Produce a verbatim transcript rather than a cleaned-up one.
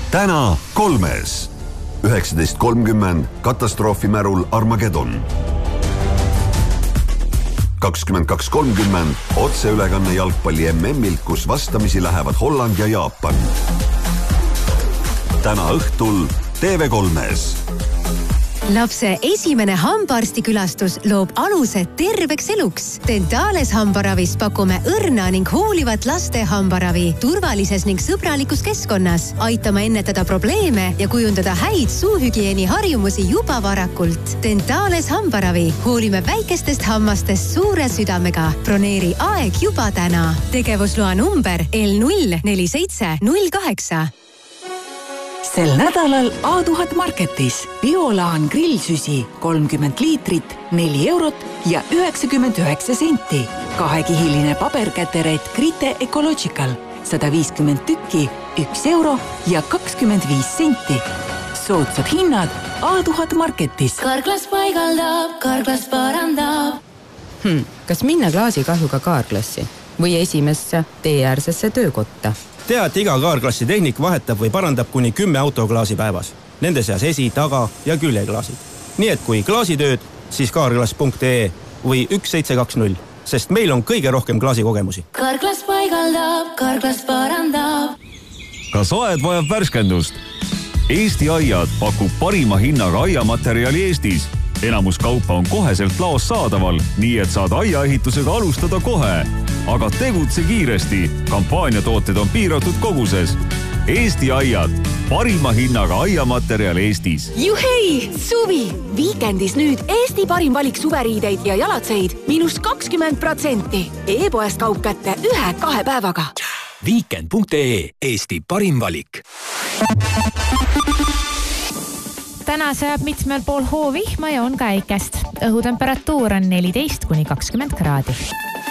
Täna kolmes. üheksateist kolmkümmend katastroofimärul Armageddon. kakskümmend kaks kolmkümmend otseülekanne jalgpalli M M-ilt, kus vastamisi lähevad Holland ja Jaapan. Täna õhtul T V kolmes. Lapse esimene hambaarstikülastus loob aluse terveks eluks. Dentales hambaravis pakume õrna ning hoolivat laste hambaravi turvalises ning sõbralikus keskkonnas. Aitame ennetada probleeme ja kujundada häid suuhügieeni harjumusi juba varakult. Dentales hambaravi. Hoolime väikestest hammastest suure südamega. Broneeri aeg juba täna. Tegevusloa number L null neli seitse null kaheksa. Sel nädalal A tuhat Marketis Biolaan grillsüsi kolmkümmend liitrit, neli eurot ja üheksakümmend üheksa senti. Kahekihiline paberkäteret Grite Ecological sada viiskümmend tükki, üks euro ja kakskümmend viis senti. Soodsad hinnad A tuhat Marketis. Karklas paigaldab, Karklas parandab. Hmm, kas minna klaasikahjuga kaarklassi või esimesse teeäärsesse töökotta? Tea, et iga kaarklassi tehnik vahetab või parandab kuni kümme autoklaasi päevas. Nende seas esi, taga ja küljeklaasid. Nii et kui klaasitööd, siis kaarklass punkt ee või üks seitse kaks null, sest meil on kõige rohkem klaasikogemusi. Karklas paigaldab, Karklas parandab. Kas aed vajab värskendust? Eesti Aiad pakub parima hinnaga aiamaterjali Eestis. Enamus kaupa on koheselt laos saadaval, nii et saad aiaehitusega alustada kohe. Aga tegutse kiiresti. Kampaaniatooted on piiratud koguses. Eesti Aiad. Parima hinnaga aiamaterjal Eestis. Juhei! Suvi! Viikendis nüüd Eesti parim valik suveriideid ja jalatseid miinus kakskümmend protsenti. E-poest kaup kätte ühe-kahe päevaga. Viikend punkt ee. Eesti parim valik. Täna sajab mitmel pool hoovihma ja on ka äikest. Õhutemperatuur on neliteist kuni kakskümmend kraadi.